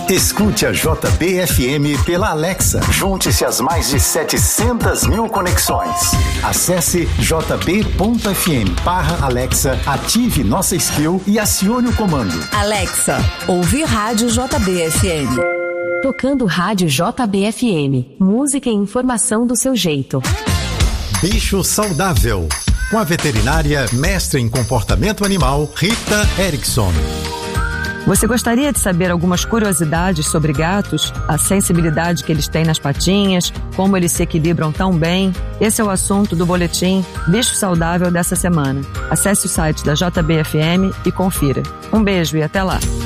Escute a JBFM pela Alexa. Junte-se às mais de 700 mil conexões. Acesse jb.fm/Alexa, ative nossa skill e acione o comando. Alexa, ouvir rádio JBFM. Tocando rádio JBFM. Música e informação do seu jeito. Bicho Saudável. Com a veterinária mestre em comportamento animal, Rita Erickson. Você gostaria de saber algumas curiosidades sobre gatos? A sensibilidade que eles têm nas patinhas, como eles se equilibram tão bem? Esse é o assunto do boletim Bicho Saudável dessa semana. Acesse o site da JBFM e confira. Um beijo e até lá!